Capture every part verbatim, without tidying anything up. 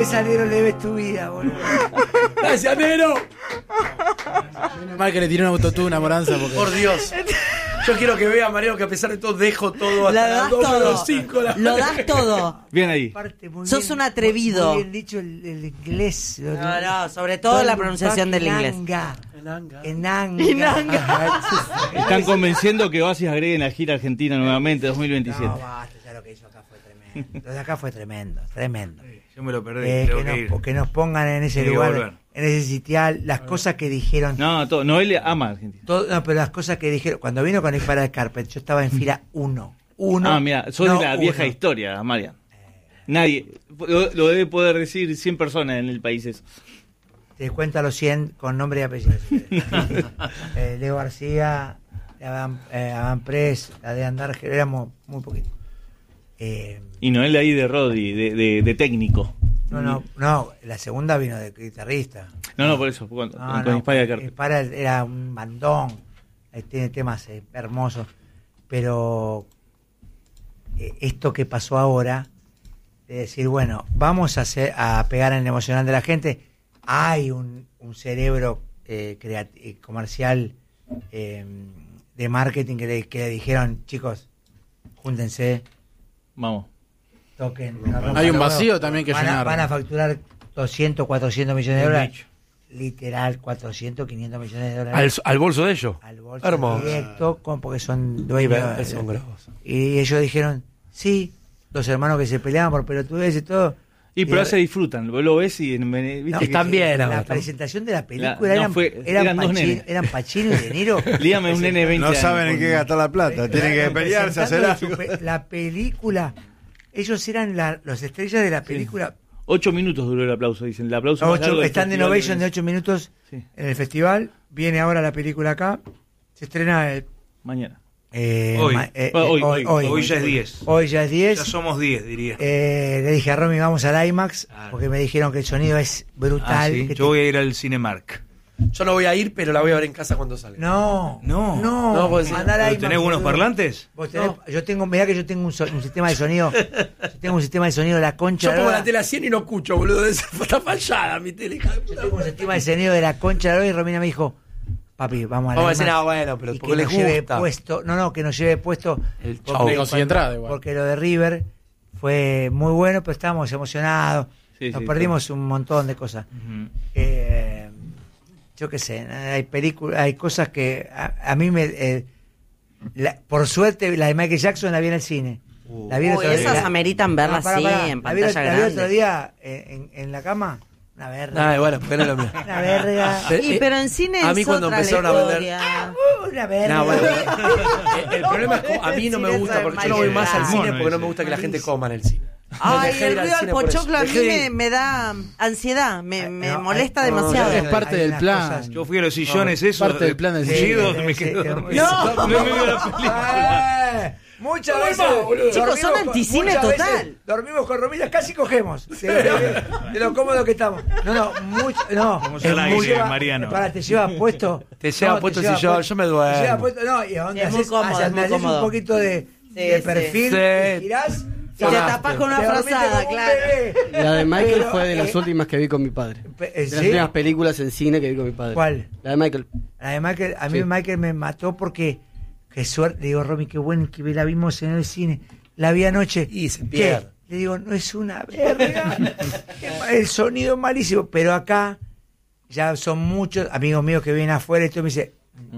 esa, negro, le ves tu vida, boludo. Gracias, negro. Menos mal que le tiró un autotune a Moranza. Porque... Por Dios. Yo quiero que vea, Mariano, que a pesar de todo dejo todo hasta las dos menos cinco. Lo das todo. Bien ahí. Sos un atrevido. Muy bien dicho el, el inglés. No, no, sobre todo la pronunciación del inglés. Enanga. Enanga. Están convenciendo que Oasis agreguen la gira argentina nuevamente dos mil veintisiete. No, basta, ya lo que hizo acá fue tremendo. Lo de acá fue tremendo, tremendo. Yo me lo perdí. Eh, tengo que, que nos, ir. que nos pongan en ese Tengo que lugar, volver. en ese sitial, las cosas que dijeron. No, todo, Noelia ama a Argentina. Todo, no, pero las cosas que dijeron. Cuando vino con el para de Carpet, yo estaba en fila uno. Uno. Ah, mira, sos no de la vieja uno. historia, Marian. Nadie. Lo, lo debe poder decir cien personas en el país eso. Te cuento a los cien con nombre y apellido. Si eh, Leo García, Adán, eh, Adán Press, la de Andar, éramos muy poquitos. Eh, Y Noelia ahí de Rodi, de, de, de técnico. no, no, no, la segunda vino de guitarrista. No, no, por eso. Cuando, No, con no, Inspire de Carpet. Inspire era un bandón, eh, tiene temas eh, hermosos, pero eh, esto que pasó ahora, de decir, bueno, vamos a, hacer, a pegar en el emocional de la gente, hay un, un cerebro eh, creat- eh, comercial eh, de marketing que le, que le dijeron, chicos, júntense, Vamos. toquen. Hay un vacío también que van a, llenar. van a facturar doscientos, cuatrocientos millones de dólares. Literal, cuatrocientos, quinientos millones de dólares. Al, al bolso de ellos. Al bolso Hermoso. directo, con, porque son dueños. Sí, son grosos. Y ellos dijeron, sí, los hermanos que se peleaban por pelotudeces y todo. Y pero Y- se disfrutan, vos lo ves y ¿viste? No, que- están bien, La ahora, están- presentación de la película La- no, eran, fue- eran, eran dos Pacino, nenes. eran Pacino y De Niro. Líame un nene de veinte No años. saben en con- qué gastar la plata, tienen que Claro, pelearse, hacer presentando algo. su pe- La película, ellos eran la, los estrellas de la película. Ocho minutos duró el aplauso, dicen. El aplauso más Ocho, largo del están de festival Innovation de Venecia. ocho minutos Sí. en el festival. Viene ahora la película acá. Se estrena el, Mañana. eh, Hoy. ma- eh, Hoy, eh, hoy, Hoy ya es diez. Hoy ya es diez. Ya somos diez, diría. Eh, le dije a Romy, vamos al IMAX, Claro. porque me dijeron que el sonido es brutal. Ah, sí. que Yo te- voy a ir al Cinemark. Yo no voy a ir, pero la voy a ver en casa cuando salga. No, No. no, No, pues sí. andá al ¿Pero IMAX, ¿Tenés buenos boludo. parlantes? Vos tenés- Yo tengo, mirá que yo tengo un, so- un sistema de sonido. Yo tengo un sistema de sonido de la concha. Yo de pongo la la tela cien y no escucho, boludo. Está fallada mi tele. hija de Yo puta. tengo un sistema de sonido de la concha de la lora, y Romina me dijo, papi, vamos a la Vamos a decir, IMAX, ah, bueno, pero y porque que les nos lleve gusta. puesto, no, no, que nos lleve puesto El porque, chau. No consigue entrada igual. porque lo de River fue muy bueno, pero estábamos emocionados, Sí, nos sí, perdimos un montón de cosas. Ujú. Eh, yo qué sé, hay películas, hay cosas que a, a mí me, eh, la- por suerte la de Michael Jackson la vi en el cine. Uh. La vi el Uy, otro día. esas La- ameritan verlas pará, así, pará. en La vi el- pantalla la vi el grande. otro día eh, en, en la cama, una verga. Ay, bueno, pero no es lo mío. Una verga. Pero, Y eh, pero en cine a mí es cuando otra empezaron la a vender- historia. Una verga. No, bueno, el, el problema es que a mí no me Sí, gusta, eso porque es yo no voy más al malísimo. cine porque no me Ese. gusta que la gente coma en el cine. Ay, Dejé de el ir al ruido al cine por eso. pochoclo a mí Dejé de me, ir. me da ansiedad, me, me No, molesta hay- no, demasiado. es parte hay del unas plan. cosas- Yo fui a los sillones, eso. parte del plan del de- cine. Chido, me Sí, quedo sí, dormido. no. No me veo la película. Eh, Muchas No, veces. no, boludo. Chicos, dormimos son con- anticine muchas total. veces Dormimos con Romina, casi cogemos. De, de- de lo cómodo que estamos. No, no, mucho. No. Vamos es al aire, muy- lleva- Mariano. Para, te lleva puesto. Te lleva puesto el sillón, yo me duermo. Te lleva puesto, no, y a dónde Es muy haces, cómodo, hacia es muy donde haces cómodo. un poquito de, Sí, de sí. perfil, Sí. te girás. Y te tapás con una te dormiste frazada, como un claro. bebé. La de Michael Pero, fue de las eh, últimas que vi con mi padre. pe- De eh, las ¿sí? primeras películas en cine que vi con mi padre. ¿Cuál? La de Michael. La de Michael, a mí Sí. Michael me mató porque, qué suerte, le digo, Romy, qué bueno que la vimos en el cine, la vi anoche. Y se ¿Qué? pierde. Le digo, no es una verga, el sonido es malísimo, pero acá ya son muchos amigos míos que vienen afuera y todo me dice,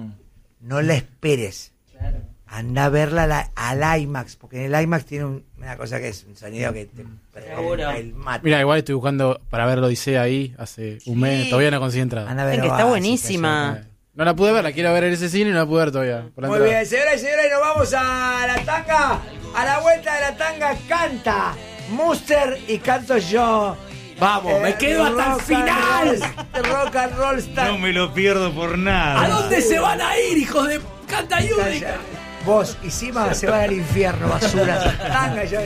no la esperes, anda a verla a la- al IMAX, porque en el IMAX tiene un- una cosa que es un sonido que te Seguro. el mate. Mira, igual estoy buscando para ver la Odisea ahí hace un mes, Sí. todavía no conseguí entrada. Anda a ver Dicen que está Oasis, buenísima. No la pude ver, la quiero ver en ese cine y no la pude ver todavía. por la Muy entrada. bien, señoras y señores, nos vamos a la tanga. A la vuelta de la tanga canta Muster y canto yo. Vamos, me Eh, quedo hasta el rock and final. roll, rock and roll star. No me lo pierdo por nada. ¿A dónde se van a ir, hijos de canta y Calla. Vos y Sima se van al infierno, basura. Tanga yo.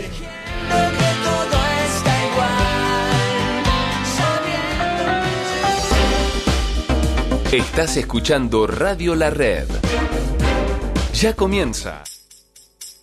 Estás escuchando Radio La Red. Ya comienza